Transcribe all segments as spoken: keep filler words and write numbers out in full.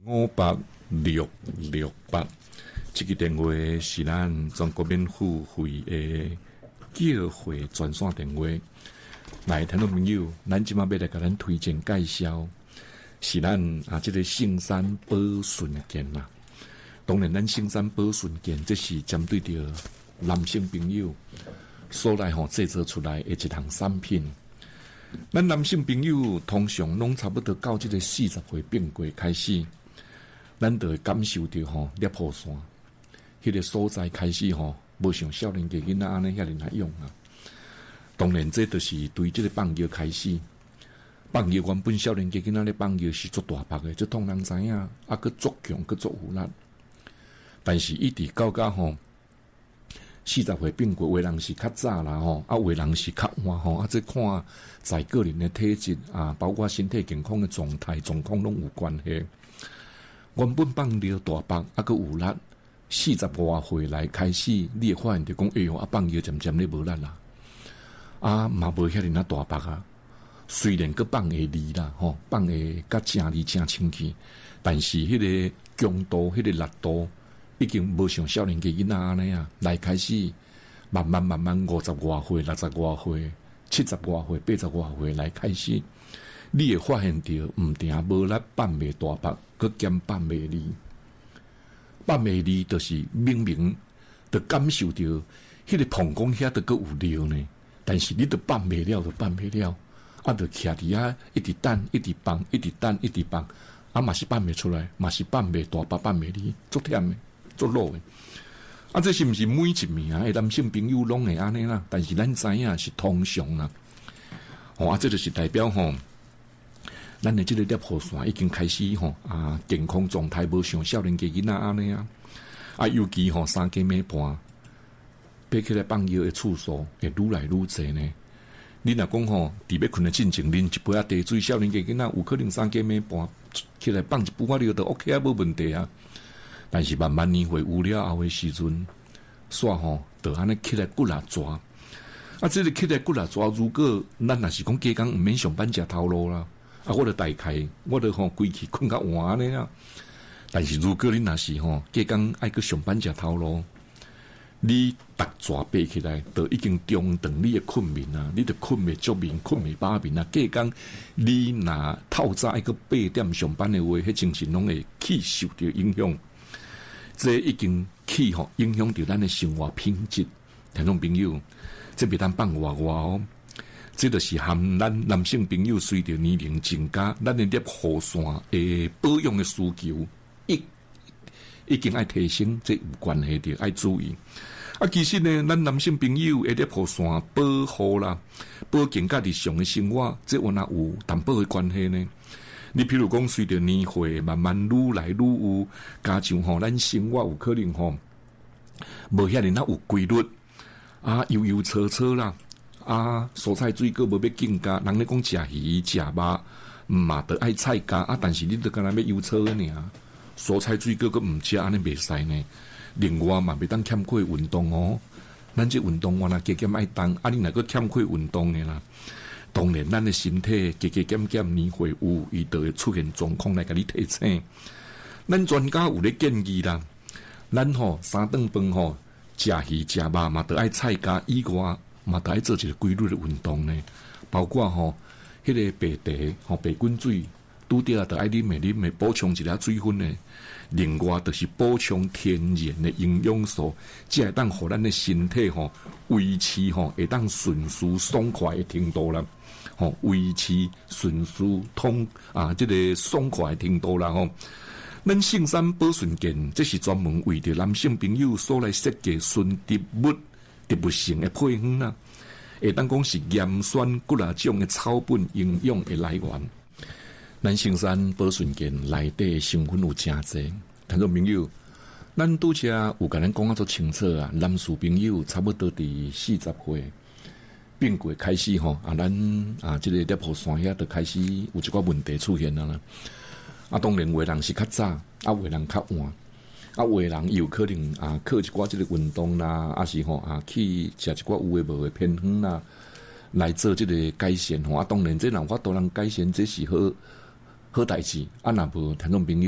五八六六八，这个电话是咱全国免付费的叫会专线电话。来，听众朋友，咱今晚要来给咱推荐介绍，是咱啊这个圣山宝顺健啦。当然，咱圣山宝顺健这是针对着男性朋友所来吼制作出来的一项产品。咱男性朋友通常拢差不多到这个四十岁变过开始，咱就会感受到吼裂破线，迄个所在开始吼，无像少年家囡仔安尼遐尼来用啊。当然，这就是对这个放尿开始。放尿原本少年家囡仔咧放尿是足大把的，这通人知影，啊，佮足强，佮足有力。但是一直到甲吼四十岁变过，有的人是较早啦吼，啊，有的人是较晚吼，啊，这看在个人的体质啊，包括身体健康的状态状况拢有关系。原本放尿大把，啊，佮有力，四十外岁来开始，你会发现着讲，哎哟，啊，放尿渐渐咧无力啦，啊，嘛无遐尼啊大把啊。虽然佮放会利啦，吼，放会甲正利正清气，但是迄个强度、迄个力度。已经无像少年家囡仔安尼啊，来开始慢慢慢慢五十外岁、六十外岁、七十外岁、八十外岁来开始，你会发现到毋定无力放袂大把，佮兼放袂利，放袂利就是明明就感受到迄个膀胱遐都佮有尿呢，但是你都放袂了，就放袂了，啊，就徛伫遐一直等，一直放，一直等，一直放，啊，嘛是放袂出来，嘛是放袂大把，放袂利，足忝的。做路的，啊，这是不是每一名的男性朋友拢会安尼啦？但是咱知影是通常啦，哦，啊，这就是代表吼，咱的这个裂破线已经开始吼啊，健康状态无像少年家囡仔安尼啊，啊，尤其吼三更暝半，爬起来放尿的次数会愈来愈侪呢。你若讲吼，伫要困的进前啉一杯啊茶水，少年家囡仔有可能三更暝半起来放一杯啊尿就 OK 啊，无问题啊。但是慢慢年岁有了后的时阵，煞吼，就安尼起来骨力抓。啊，这个起来骨力抓，如果咱若是讲加工毋免上班食头路啦，啊，我著大概，我著吼规气困较晚安尼啊。但是如果你若是吼加工爱去上班食头路，你逐抓爬起来，就已经中断你的困眠啊，你著困袂足眠，困袂饱眠啊。加工你若透早爱去八点上班的话，迄精神拢会去受到影响。这已经去吼影响到咱的生活品质，听众朋友，这别当放话话哦，这就是含咱男性朋友随着年龄增加，咱的裂护线的保养的需求，已已经爱提升，这有关系的，爱注意。啊，其实呢，咱男性朋友的裂护线保护啦，保健甲日常的生活，这有哪有淡薄的关系呢？你譬如讲，随着年岁慢慢愈来愈有，加上吼，咱生活有可能吼，无遐尼那有规律啊，悠悠扯扯啦，啊，蔬菜水果无要紧加，人咧讲食鱼食肉，嘛得爱菜加啊，但是你都干那要悠扯尔，蔬菜水果佮毋食安尼袂使呢。另外嘛，袂当欠缺运动哦，咱这运动我若加减爱动，啊，你若佮欠缺运动的啦。当然，咱的身体加加减减年岁有，伊就会出现状况来甲你提醒。咱专家有咧建议啦，咱吼三顿饭吼，食鱼食肉嘛，得爱菜加以外，嘛得爱做一个规律的运动呢。包括吼，迄、那个白茶吼白滚水，拄着得爱啉诶啉诶，补充一下水分呢。另外，就是补充天然的营养素，才会当互咱的身体吼维持吼会当顺序爽快的程度啦。吼、哦，维持顺序通啊，这个爽快的程度啦吼。咱圣山宝顺健，这是专门为着男性朋友所来设计纯植物、植物性的配方啦。会当讲是盐酸骨啦种的草本营养的来源。咱圣山宝顺健内底成分有真侪，听众朋友，咱拄则有甲咱讲啊足清楚啊，男士朋友差不多伫四十岁。变过开始吼，啊，咱啊，这个裂破线遐就开始有一寡问题出现了啦。啊，当然有的人是较早，啊，有的人较晚，啊，有的人有可能啊，靠一寡这个运动啦，啊是吼啊，去食一寡有诶无诶偏方啦，来做这个改善吼。啊，当然这人法度人改善，这是好好代志。啊，若无听众朋友，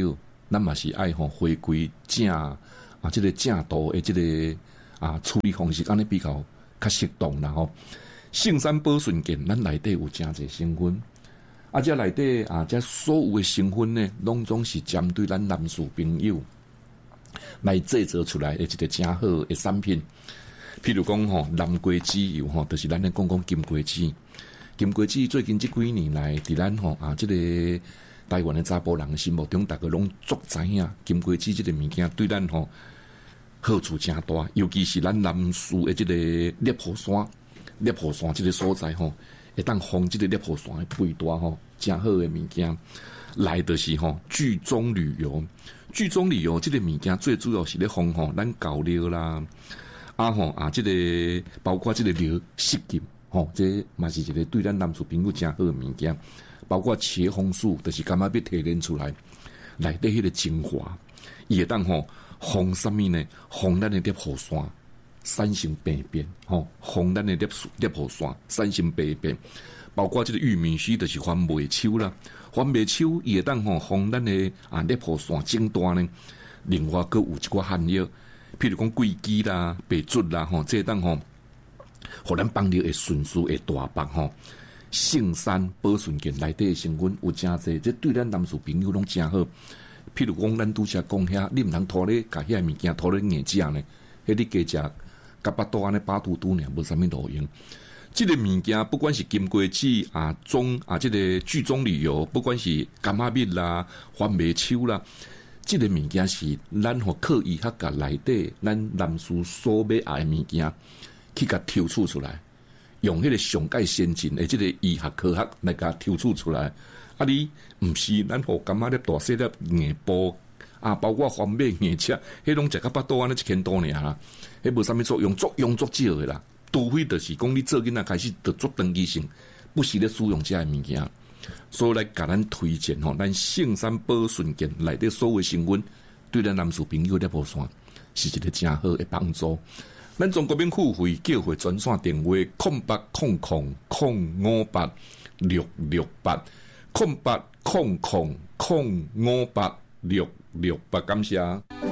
咱嘛是爱吼回归正啊，即、这个正道的即、这个啊处理方式，安尼比较较适当啦吼。圣山宝顺剑，咱内底有真侪成分，啊，这内底啊，这所有的成分呢，拢总是针对咱男士朋友来制作出来的一个真好的产品。譬如讲吼，南瓜籽油吼，就是咱咧讲讲金瓜子。金瓜子最近这几年来，伫咱吼啊，这个台湾的查甫人心目中，大家拢足知影金瓜子这个物件对咱吼好处真大，尤其是咱南士的这个猎户山，猎户山这个所在吼，会当防这个猎户山的肥大吼，真好的物件。来就是吼聚中旅游，聚中旅游这个物件最主要是咧防吼咱狗尿啦。啊吼啊，这个包括这个尿失禁吼，这嘛是一个对咱男士朋友真好的物件。包括茄红素，就是干嘛要提炼出来，内底迄个精华，伊会当吼防什么呢？防咱的猎户山产生病变，吼防咱的猎猎户山产生病变。包括这个玉米须，就是番麦秋啦，番麦秋伊会当吼防咱的啊猎户山肿大呢。另外，佮有一寡含药。譬如讲桂枝啦、白术啦，吼，这当吼，互咱帮助会顺序会大白吼。圣山宝顺剑内底成分有真侪，这对咱男士朋友拢真好。譬如讲，咱拄则讲遐，你毋通拖咧，甲遐物件拖咧硬食呢？迄你加食，甲巴肚安尼巴肚肚呢，无啥物路用。这个物件不管是金瓜子啊、中啊，这个聚中旅游，不管是柑仔蜜啦、番麦秋啦。这个物件是咱互靠医学甲内底咱男士所要爱的物件，去甲抽取出来，用迄个上界先进的这个医学科学来甲抽取出来。啊，你毋是咱互柑仔粒大细粒硬煲啊，包括番麦硬切，迄拢食甲巴肚安尼一千多尔啦，迄无啥物作用，作用足少的啦。除非就是讲你做囡仔开始就做长期性，不是咧使用这物件。所以来甲咱推荐吼，咱圣山宝顺剑内底所有成分，对咱男士朋友咧无算是一个真好的帮助。咱中国免付费叫回专线电话：空八空空空五八六六八空八空空空五八六六八，感谢。